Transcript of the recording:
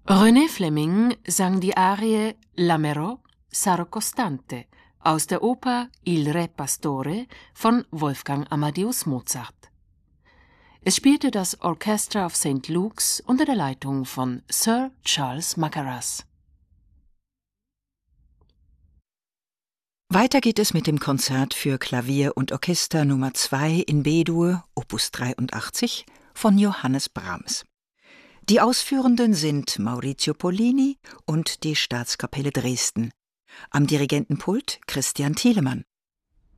René Fleming sang die Arie L'Amero sarò costante aus der Oper Il Re Pastore von Wolfgang Amadeus Mozart. Es spielte das Orchestra of St. Luke's unter der Leitung von Sir Charles Mackerras. Weiter geht es mit dem Konzert für Klavier und Orchester Nummer 2 in B-Dur, Opus 83 von Johannes Brahms. Die Ausführenden sind Maurizio Pollini und die Staatskapelle Dresden. Am Dirigentenpult Christian Thielemann.